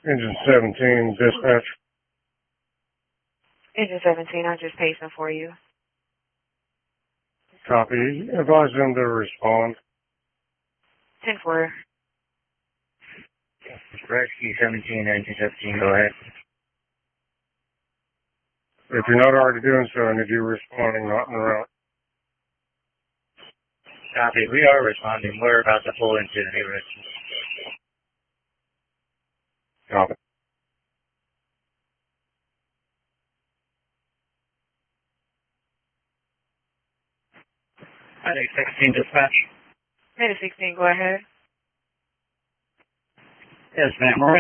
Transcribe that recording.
Engine 17, dispatch. Engine 17, I'm just pacing for you. Copy. Advise them to respond. 10-4. Rescue 17, Engine 17, go ahead. If you're not already doing so, I need you responding, not in route. Copy. We are responding. We're about to pull into the neighborhood. Copy. Medic 16, dispatch. Medic 16, go ahead. Yes, ma'am. We're